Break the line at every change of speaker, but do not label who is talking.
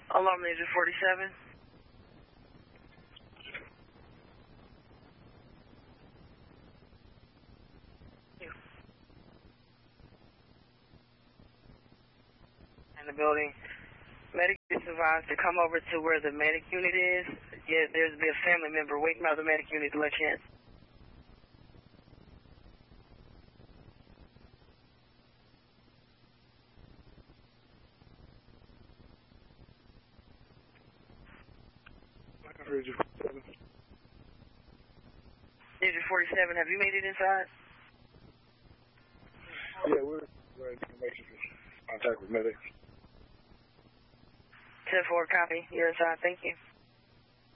Alarm Major 47. In the building. Medic is advised to come over to where the medic unit is. Yeah, there's a family member waiting by the medic unit to let you in.
Major 47.
Major 47, have you made it inside?
Yeah, we're making contact with medics.
10-4, copy. You're inside. Thank you.